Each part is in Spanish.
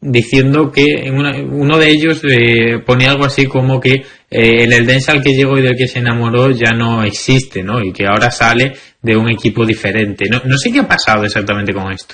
diciendo que uno de ellos ponía algo así como que el Eldense al que llegó y del que se enamoró ya no existe, ¿no? Y que ahora sale de un equipo diferente. No sé qué ha pasado exactamente con esto.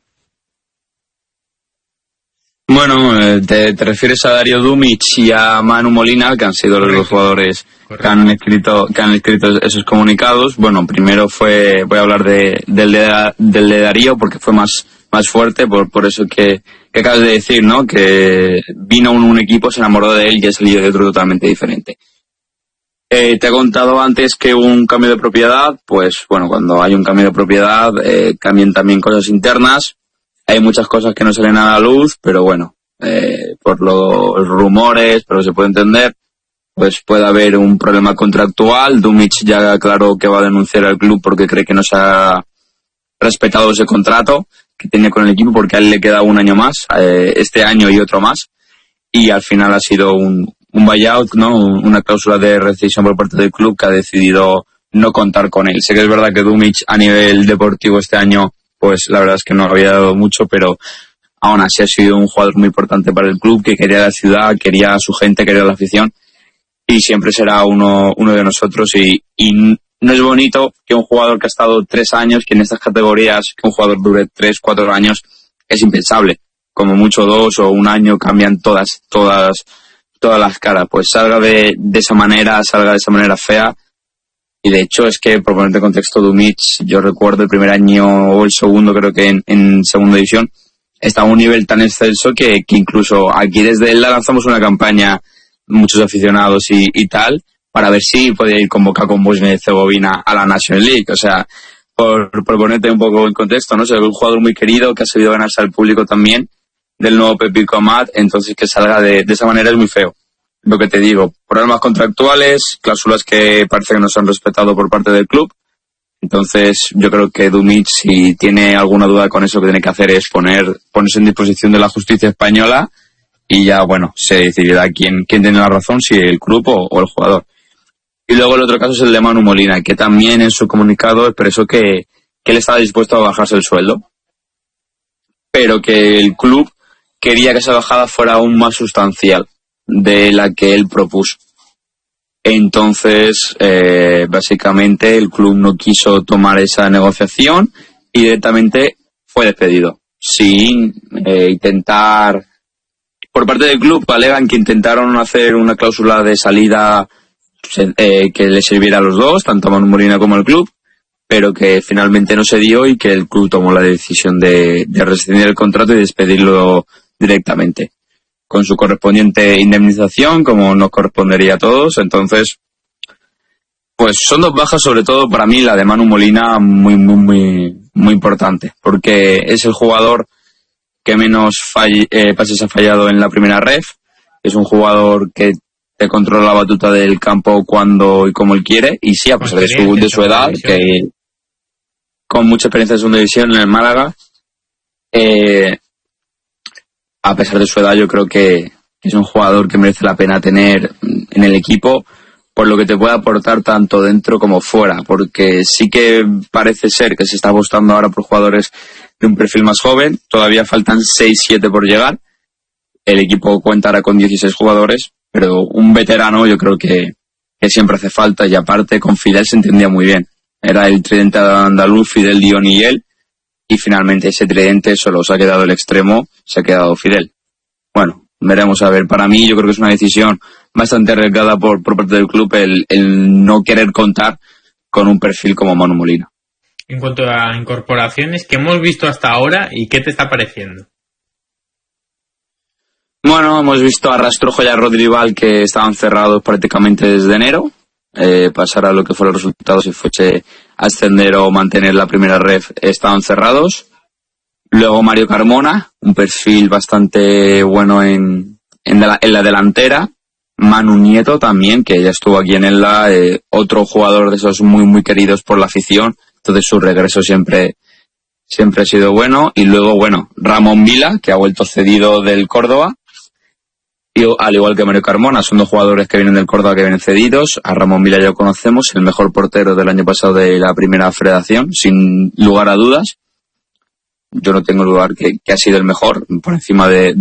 Bueno, te refieres a Dario Dumic y a Manu Molina, que han sido los dos jugadores que han escrito esos comunicados. Bueno, primero voy a hablar del de Darío porque fue más fuerte, por eso que acabas de decir, ¿no? Que vino un equipo, se enamoró de él y ha salido de otro totalmente diferente. Te he contado antes que hubo un cambio de propiedad. Pues bueno, cuando hay un cambio de propiedad cambian también cosas internas. Hay muchas cosas que no salen a la luz, pero bueno, por los rumores, pero se puede entender, pues puede haber un problema contractual. Dumic ya aclaró que va a denunciar al club porque cree que no se ha respetado ese contrato que tiene con el equipo, porque a él le queda un año más, este año y otro más, y al final ha sido un buyout, ¿no? Una cláusula de rescisión por parte del club que ha decidido no contar con él. Sé que es verdad que Dumic a nivel deportivo este año, pues la verdad es que no había dado mucho, pero aún así ha sido un jugador muy importante para el club, que quería la ciudad, quería a su gente, quería la afición, y siempre será uno de nosotros. Y no es bonito que un jugador que ha estado 3 años, que en estas categorías, que un jugador dure 3, 4 años, es impensable. Como mucho 2 o 1 año cambian todas las caras. Pues salga de esa manera fea. Y de hecho es que, por ponerte en contexto, Dumic, yo recuerdo el primer año o el segundo, creo que en segunda división, estaba a un nivel tan excelso que incluso aquí desde él lanzamos una campaña, muchos aficionados y tal, para ver si podía ir convocado con Bosnia y Herzegovina a la National League. O sea, por ponerte un poco en contexto, ¿no? O sea, un jugador muy querido que ha sabido ganarse al público también, del nuevo Pepito Amat, entonces que salga de esa manera es muy feo. Lo que te digo, problemas contractuales, cláusulas que parece que no se han respetado por parte del club. Entonces yo creo que Dumic, si tiene alguna duda con eso, lo que tiene que hacer es ponerse en disposición de la justicia española y ya, bueno, se decidirá quién tiene la razón, si el club o el jugador. Y luego el otro caso es el de Manu Molina, que también en su comunicado expresó que él estaba dispuesto a bajarse el sueldo, pero que el club quería que esa bajada fuera aún más sustancial de la que él propuso. Entonces, básicamente el club no quiso tomar esa negociación y directamente fue despedido, sin intentar. Por parte del club alegan que intentaron hacer una cláusula de salida que le sirviera a los dos, tanto a Manu Molina como al club, pero que finalmente no se dio y que el club tomó la decisión de rescindir el contrato y despedirlo directamente, con su correspondiente indemnización, como nos correspondería a todos. Entonces, pues son 2 bajas, sobre todo para mí la de Manu Molina, muy, muy, muy, muy importante, porque es el jugador que menos pases ha fallado en la primera ref, es un jugador que te controla la batuta del campo cuando y como él quiere, y sí, a pesar de su edad, que con mucha experiencia en segunda división en el Málaga, a pesar de su edad, yo creo que es un jugador que merece la pena tener en el equipo por lo que te puede aportar tanto dentro como fuera, porque sí que parece ser que se está apostando ahora por jugadores de un perfil más joven. Todavía faltan 6-7 por llegar. El equipo contará con 16 jugadores, pero un veterano yo creo que siempre hace falta, y aparte con Fidel se entendía muy bien. Era el tridente andaluz, Fidel, Dion y él, y finalmente ese tridente solo se ha quedado el extremo, se ha quedado Fidel. Bueno, veremos a ver. Para mí yo creo que es una decisión bastante arriesgada por parte del club el no querer contar con un perfil como Manu Molina. En cuanto a incorporaciones, ¿qué hemos visto hasta ahora y qué te está pareciendo? Bueno, hemos visto a Rastrojo y a Rodrival, que estaban cerrados prácticamente desde enero. Pasar a lo que fueron los resultados, si fuese ascender o mantener la primera ref, estaban cerrados. Luego Mario Carmona, un perfil bastante bueno en la delantera. Manu Nieto también, que ya estuvo aquí en otro jugador de esos muy, muy queridos por la afición. Entonces su regreso siempre ha sido bueno. Y luego, bueno, Ramón Vila, que ha vuelto cedido del Córdoba. Y al igual que Mario Carmona, son 2 jugadores que vienen del Córdoba, que vienen cedidos. A Ramón Vila ya lo conocemos, el mejor portero del año pasado de la primera federación, sin lugar a dudas. Yo no tengo lugar que ha sido el mejor, por encima de